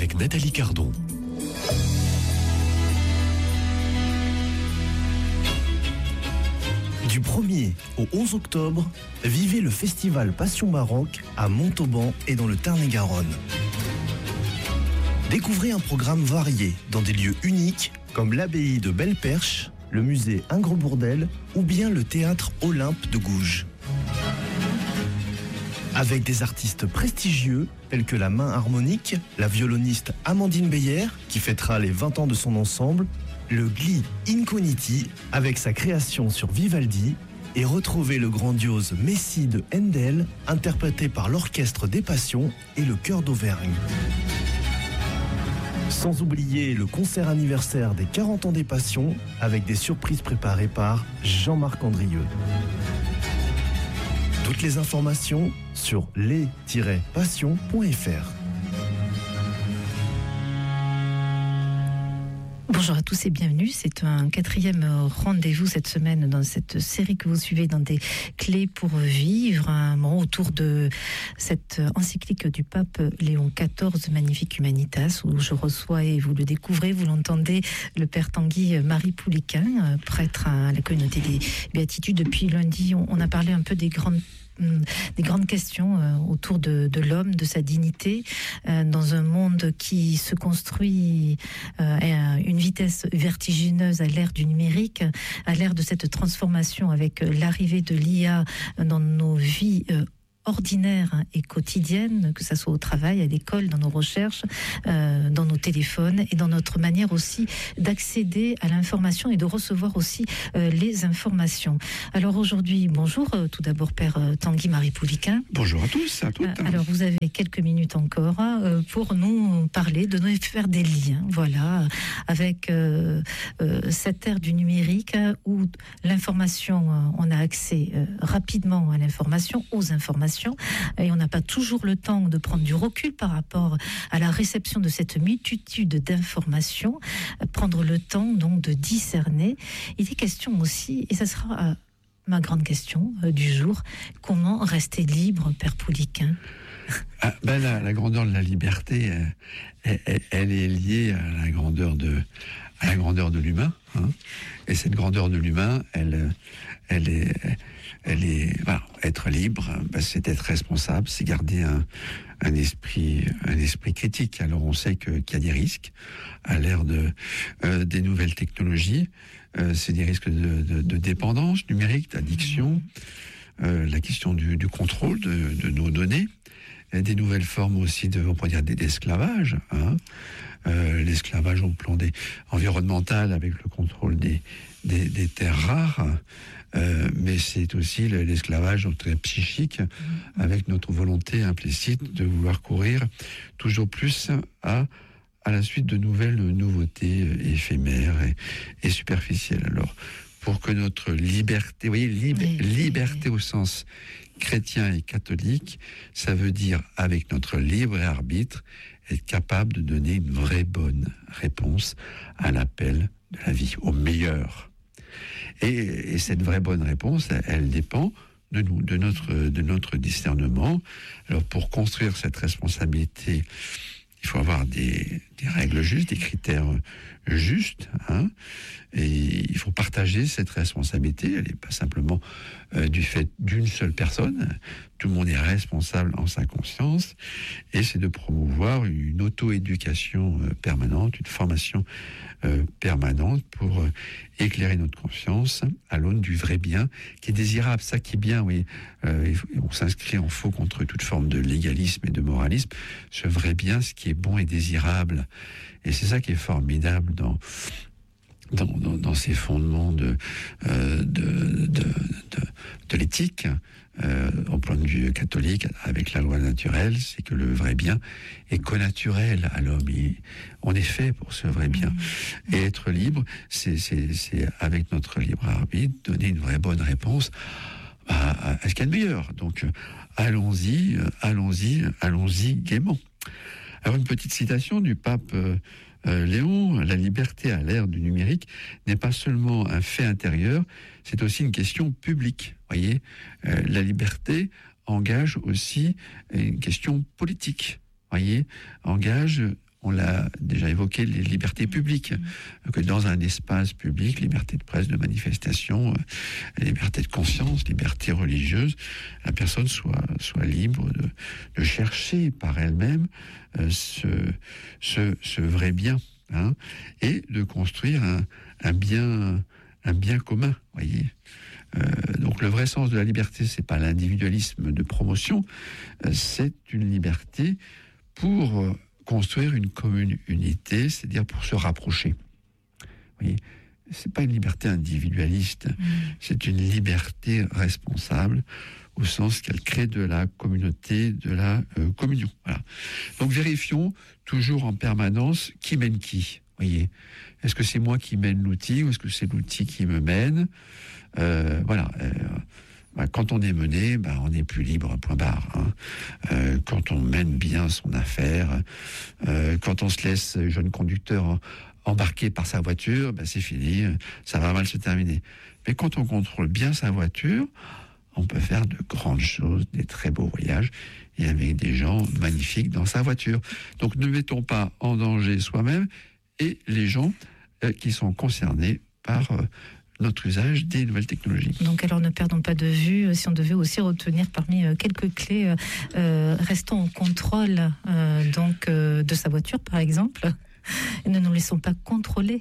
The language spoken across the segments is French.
avec Nathalie Cardon. Du 1er au 11 octobre, vivez le festival Passion Baroque à Montauban et dans le Tarn-et-Garonne. Découvrez un programme varié dans des lieux uniques comme l'abbaye de Belle-Perche, le musée Ingres-Bourdelle ou bien le théâtre Olympe de Gouges. Avec des artistes prestigieux tels que la main harmonique, la violoniste Amandine Beyer qui fêtera les 20 ans de son ensemble, le Gli Incogniti avec sa création sur Vivaldi et retrouvez le grandiose Messie de Handel interprété par l'Orchestre des Passions et le Chœur d'Auvergne. Sans oublier le concert anniversaire des 40 ans des Passions avec des surprises préparées par Jean-Marc Andrieux. Toutes les informations sur les-passions.fr. Bonjour à tous et bienvenue. C'est un 4e rendez-vous cette semaine dans cette série que vous suivez dans des clés pour vivre, un moment autour de cette encyclique du pape Léon XIV, Magnifique Humanitas, où je reçois, et vous le découvrez, vous l'entendez, le père Tanguy Marie Pouliquin, prêtre à la communauté des Béatitudes. Depuis lundi, on a parlé un peu des grandes questions autour de l'homme, de sa dignité, dans un monde qui se construit à une vitesse vertigineuse à l'ère du numérique, à l'ère de cette transformation avec l'arrivée de l'IA dans nos vies ordinaires et quotidiennes, que ça soit au travail, à l'école, dans nos recherches, dans nos téléphones et dans notre manière aussi d'accéder à l'information et de recevoir aussi les informations. Alors aujourd'hui, bonjour tout d'abord Père Tanguy Marie Pouliquin. Bonjour à tous, à toutes. Alors vous avez quelques minutes encore pour nous parler, de nous faire des liens, voilà, avec cette ère du numérique où l'information, on a accès rapidement à l'information, aux informations, et on n'a pas toujours le temps de prendre du recul par rapport à la réception de cette multitude d'informations, prendre le temps donc de discerner. Il est question aussi, et ça sera ma grande question du jour, comment rester libre, Père Pouliquin? La grandeur de la liberté, elle est liée à la grandeur de l'humain, hein. Et cette grandeur de l'humain, elle est voilà, être libre, c'est être responsable, c'est garder un esprit critique. Alors on sait qu'il y a des risques à l'ère des nouvelles technologies. C'est des risques de dépendance numérique, d'addiction, la question du contrôle de nos données, des nouvelles formes aussi on pourrait dire d'esclavage, hein. L'esclavage au plan environnemental avec le contrôle des terres rares, mais c'est aussi l'esclavage psychique avec notre volonté implicite de vouloir courir toujours plus à la suite de nouvelles nouveautés éphémères et superficielles. Alors, pour que notre liberté, vous voyez, liberté au sens chrétien et catholique, ça veut dire, avec notre libre arbitre, être capable de donner une vraie bonne réponse à l'appel de la vie, au meilleur. Et cette vraie bonne réponse, elle dépend de nous, de notre discernement. Alors, pour construire cette responsabilité, il faut avoir des règles justes, des critères justes, hein, et il faut partager cette responsabilité. Elle n'est pas simplement du fait d'une seule personne. Tout le monde est responsable en sa conscience, et c'est de promouvoir une auto-éducation permanente, une formation permanente pour éclairer notre conscience à l'aune du vrai bien qui est désirable. Ça qui est bien, oui. On s'inscrit en faux contre toute forme de légalisme et de moralisme. Ce vrai bien, ce qui est bon et désirable. Et c'est ça qui est formidable dans ces fondements de l'éthique, au point de vue catholique, avec la loi naturelle, c'est que le vrai bien est connaturel à l'homme. On est fait pour ce vrai bien. Et être libre, c'est avec notre libre arbitre, donner une vraie bonne réponse à ce qu'il y a de meilleur. Donc, allons-y gaiement. Alors, une petite citation du pape Léon: la liberté à l'ère du numérique n'est pas seulement un fait intérieur, c'est aussi une question publique. Voyez, la liberté engage aussi une question politique. Voyez, on l'a déjà évoqué, les libertés publiques, que dans un espace public, liberté de presse, de manifestation, liberté de conscience, liberté religieuse, la personne soit libre de chercher par elle-même ce vrai bien, hein, et de construire un bien commun, voyez. Donc le vrai sens de la liberté, c'est pas l'individualisme de promotion, c'est une liberté pour construire une commune unité, c'est-à-dire pour se rapprocher. Vous voyez, c'est pas une liberté individualiste, c'est une liberté responsable au sens qu'elle crée de la communauté, de la communion. Voilà. Donc vérifions toujours en permanence qui mène qui. Voyez, est-ce que c'est moi qui mène l'outil ou est-ce que c'est l'outil qui me mène? Voilà. Quand on est mené, on est plus libre, point barre. Hein. Quand on mène bien son affaire, quand on se laisse jeune conducteur embarqué par sa voiture, c'est fini, ça va mal se terminer. Mais quand on contrôle bien sa voiture, on peut faire de grandes choses, des très beaux voyages, et avec des gens magnifiques dans sa voiture. Donc ne mettons pas en danger soi-même et les gens qui sont concernés par notre usage des nouvelles technologies. Donc alors ne perdons pas de vue, si on devait aussi retenir parmi quelques clés, restons au contrôle de sa voiture par exemple, et ne nous laissons pas contrôler.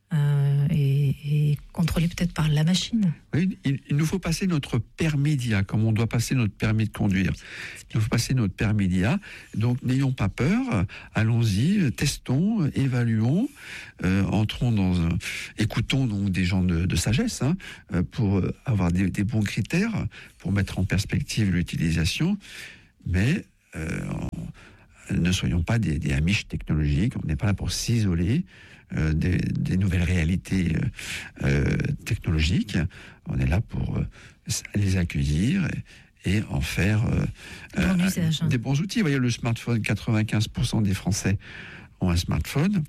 Et contrôlé peut-être par la machine. Oui, il nous faut passer notre permis d'IA, comme on doit passer notre permis de conduire. Il nous faut passer notre permis d'IA. Donc n'ayons pas peur, allons-y, testons, évaluons, écoutons donc des gens de sagesse, hein, pour avoir des bons critères, pour mettre en perspective l'utilisation, mais ne soyons pas des amiches technologiques, on n'est pas là pour s'isoler des nouvelles réalités technologiques. On est là pour les accueillir et en faire des bons outils. Vous voyez, le smartphone, 95% des Français ont un smartphone.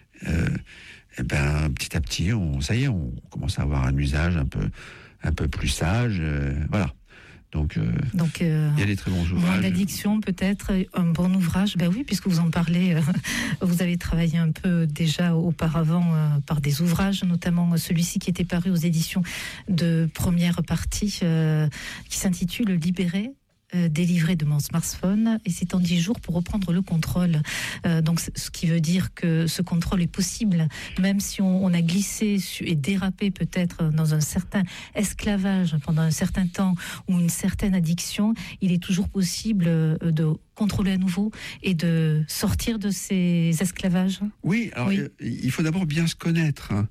Petit à petit, ça y est, on commence à avoir un usage un peu plus sage. Voilà. Donc, il y a des très bons ouvrages. Moins d'addiction, peut-être, un bon ouvrage. Ben oui, puisque vous en parlez, vous avez travaillé un peu déjà auparavant par des ouvrages, notamment celui-ci qui était paru aux éditions de Première Partie, qui s'intitule « Libéré ». Délivré de mon smartphone, et c'est en 10 jours pour reprendre le contrôle. Donc, ce qui veut dire que ce contrôle est possible, même si on a glissé et dérapé peut-être dans un certain esclavage pendant un certain temps ou une certaine addiction, il est toujours possible de contrôler à nouveau et de sortir de ces esclavages. Oui, alors oui. Il faut d'abord bien se connaître. Hein.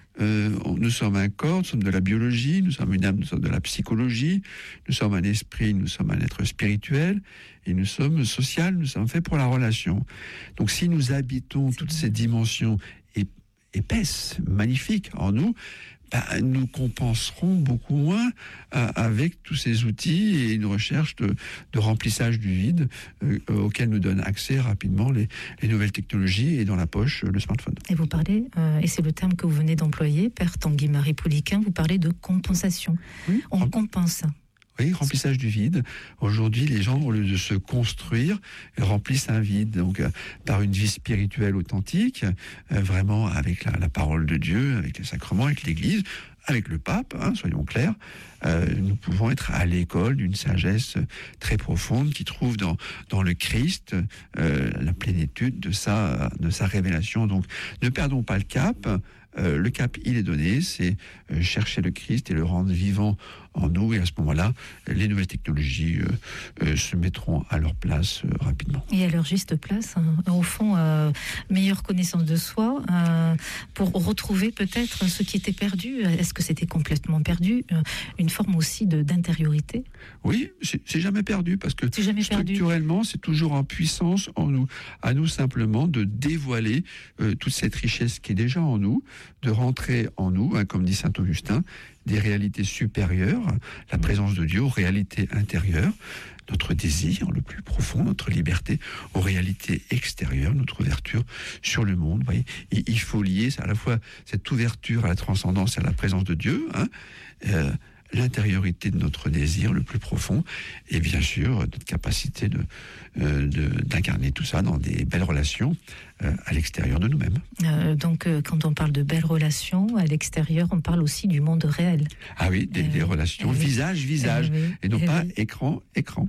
Nous sommes un corps, nous sommes de la biologie, nous sommes une âme, nous sommes de la psychologie, nous sommes un esprit, nous sommes un être spirituel, et nous sommes social, nous sommes faits pour la relation. Donc si nous habitons toutes ces dimensions épaisses, magnifiques en nous, nous compenserons beaucoup moins avec tous ces outils et une recherche de remplissage du vide auquel nous donnent accès rapidement les nouvelles technologies et dans la poche le smartphone. Et vous parlez, et c'est le terme que vous venez d'employer, Père Tanguy-Marie Pouliquen, vous parlez de compensation. Oui, on compense. Oui, remplissage du vide. Aujourd'hui, les gens, au lieu de se construire, remplissent un vide. Donc, par une vie spirituelle authentique, vraiment avec la parole de Dieu, avec les sacrements, avec l'Église, avec le pape, hein, soyons clairs, nous pouvons être à l'école d'une sagesse très profonde qui trouve dans le Christ la plénitude de sa révélation. Donc, ne perdons pas le cap. Le cap, il est donné, c'est chercher le Christ et le rendre vivant en nous, et à ce moment-là, les nouvelles technologies se mettront à leur place rapidement. Et à leur juste place, hein. Au fond, meilleure connaissance de soi, pour retrouver peut-être ce qui était perdu. Est-ce que c'était complètement perdu? Une forme aussi d'intériorité? Oui, c'est jamais perdu, parce que structurellement, c'est toujours en puissance en nous. À nous simplement de dévoiler toute cette richesse qui est déjà en nous, de rentrer en nous, hein, comme dit saint Augustin, des réalités supérieures, la présence de Dieu, aux réalités intérieures, notre désir le plus profond, notre liberté, aux réalités extérieures, notre ouverture sur le monde. Vous voyez, il faut lier à la fois cette ouverture à la transcendance et à la présence de Dieu, hein, l'intériorité de notre désir le plus profond, et bien sûr notre capacité d'incarner tout ça dans des belles relations à l'extérieur de nous-mêmes. Donc quand on parle de belles relations à l'extérieur, on parle aussi du monde réel. Ah oui, des relations visage-visage, et non pas écran-écran.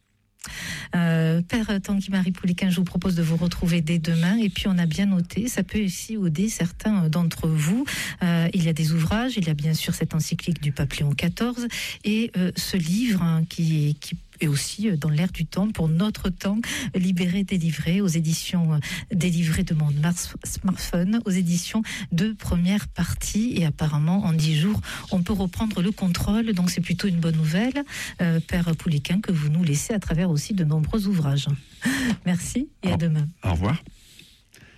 Père Tanguy-Marie Pouliquen, je vous propose de vous retrouver dès demain, et puis on a bien noté, ça peut aussi aider certains d'entre vous. Il y a des ouvrages, il y a bien sûr cette encyclique du pape Léon XIV, et ce livre qui et aussi dans l'air du temps, pour notre temps, Libéré, délivré, aux éditions Délivré de mon smartphone, aux éditions de Première Partie, et apparemment en 10 jours on peut reprendre le contrôle, donc c'est plutôt une bonne nouvelle, Père Pouliquen, que vous nous laissez à travers aussi de nombreux ouvrages. Merci et à demain. Au revoir.